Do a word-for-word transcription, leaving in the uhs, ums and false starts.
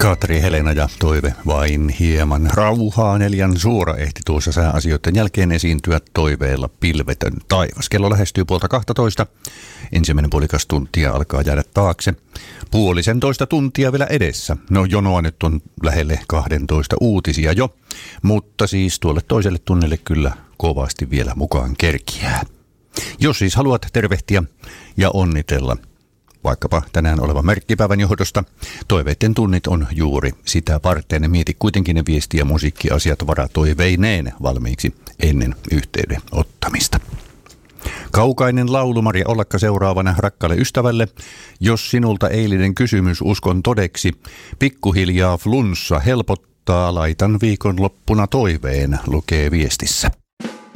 Katri, Helena ja toive vain hieman rauhaa. Neljän suora ehti tuossa sääasioiden jälkeen esiintyä toiveella pilvetön taivas. Kello lähestyy puolta kahtatoista. Ensimmäinen puolikas tuntia alkaa jäädä taakse. Puolisentoista tuntia vielä edessä. No jonoa nyt on lähelle kahdentoista uutisia jo, mutta siis tuolle toiselle tunnille kyllä kovasti vielä mukaan kerkiää. Jos siis haluat tervehtiä ja onnitella vaikkapa tänään olevan merkkipäivän johdosta, toiveiden tunnit on juuri sitä varten. Mieti kuitenkin ne viesti- ja musiikkiasiat varatoiveineen valmiiksi ennen yhteyden ottamista. Kaukainen laulu Maria Ollakka seuraavana rakkaalle ystävälle. Jos sinulta eilinen kysymys uskon todeksi, pikkuhiljaa flunssa helpottaa, laitan viikonloppuna toiveen, lukee viestissä.